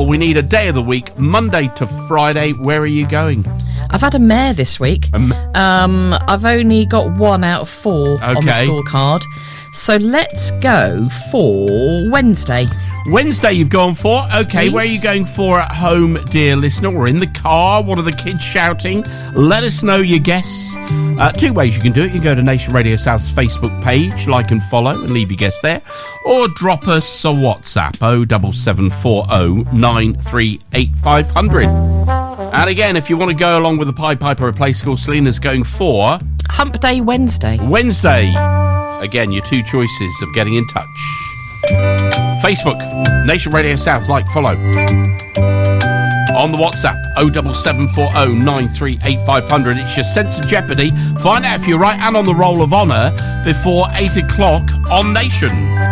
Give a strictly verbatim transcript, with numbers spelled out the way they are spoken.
Well, we need a day of the week, Monday to Friday. Where are you going? I've had a mare this week. Um, um, I've only got one out of four okay. on the scorecard. So let's go for Wednesday. Wednesday you've gone for. Okay, Please. Where are you going for at home, dear listener, or in the car? What are the kids shouting? Let us know your guess. Uh, two ways you can do it. You can go to Nation Radio South's Facebook page, like and follow, and leave your guess there. Or drop us a WhatsApp, oh seven seven four oh nine three eight five hundred. And again, if you want to go along with the Pied Piper at Play School, Selena's going for... Hump Day Wednesday. Wednesday. Again, your two choices of getting in touch. Facebook, Nation Radio South, like, follow. On the WhatsApp, oh seven seven four oh nine three eight five hundred. It's your sense of jeopardy. Find out if you're right and on the roll of honour before eight o'clock on Nation.